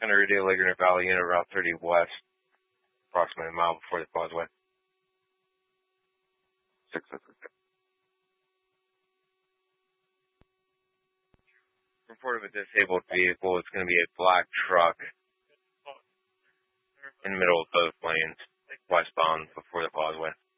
Henry Laguna Valley Unit Route 30 West, approximately a mile before the causeway. 666. Report of a disabled vehicle. It's going to be a black truck in the middle of both lanes, westbound before the causeway.